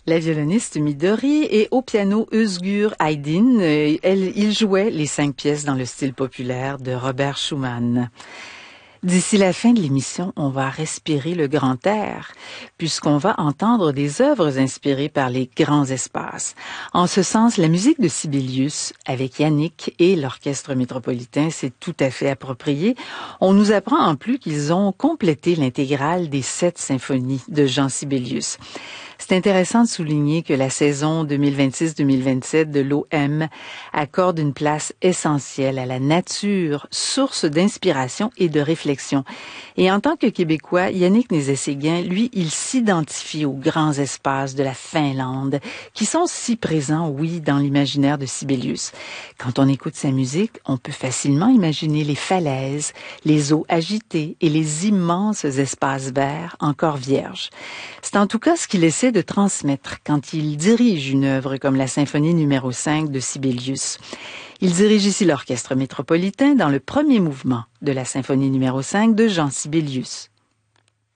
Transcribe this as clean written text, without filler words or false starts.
La violoniste Midori et au piano Özgür Aydin. Il jouait les 5 pièces dans le style populaire de Robert Schumann. D'ici la fin de l'émission, on va respirer le grand air, puisqu'on va entendre des œuvres inspirées par les grands espaces. En ce sens, la musique de Sibelius, avec Yannick et l'Orchestre métropolitain, c'est tout à fait approprié. On nous apprend en plus qu'ils ont complété l'intégrale des 7 symphonies de Jean Sibelius. C'est intéressant de souligner que la saison 2026-2027 de l'OM accorde une place essentielle à la nature, source d'inspiration et de réflexion. Et en tant que Québécois, Yannick Nézet-Séguin, lui, il s'identifie aux grands espaces de la Finlande, qui sont si présents, oui, dans l'imaginaire de Sibelius. Quand on écoute sa musique, on peut facilement imaginer les falaises, les eaux agitées et les immenses espaces verts encore vierges. C'est en tout cas ce qu'il essaie de transmettre quand il dirige une œuvre comme la symphonie numéro 5 de Sibelius. Il dirige ici l'Orchestre métropolitain dans le premier mouvement de la symphonie numéro 5 de Jean Sibelius.